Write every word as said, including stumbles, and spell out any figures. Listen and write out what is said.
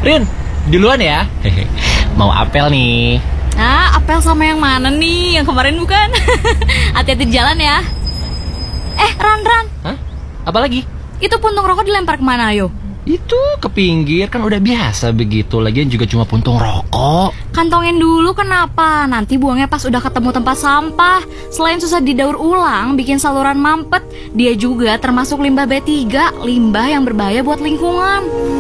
Rin, duluan ya. Mau apel nih. Ah, apel sama yang mana nih? Yang kemarin bukan? Hati-hati di jalan ya. Eh, Ran, Ran. Hah? Apalagi? Itu puntung rokok dilempar kemana, ayo? Itu ke pinggir, kan udah biasa begitu. Lagian juga cuma puntung rokok. Kantongin dulu, kenapa? Nanti buangnya pas udah ketemu tempat sampah. Selain susah didaur ulang, bikin saluran mampet, dia juga termasuk limbah B tiga, limbah yang berbahaya buat lingkungan.